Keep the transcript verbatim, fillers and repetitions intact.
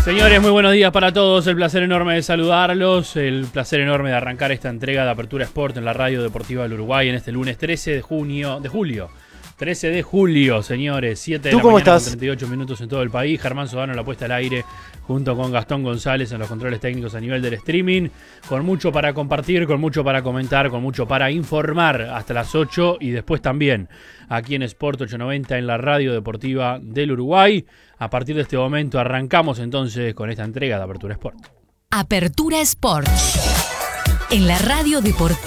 Señores, muy buenos días para todos. El placer enorme de saludarlos. El placer enorme de arrancar esta entrega de Apertura Sport en la Radio Deportiva del Uruguay en este lunes trece de junio, de julio. trece de julio, señores. siete de la mañana con treinta y ocho minutos en todo el país. Germán Sodano en la puesta al aire junto con Gastón González en los controles técnicos a nivel del streaming. Con mucho para compartir, con mucho para comentar, con mucho para informar hasta las ocho y después también aquí en Sport ochocientos noventa en la Radio Deportiva del Uruguay. A partir de este momento arrancamos entonces con esta entrega de Apertura Sport. Apertura Sport en la Radio Deportiva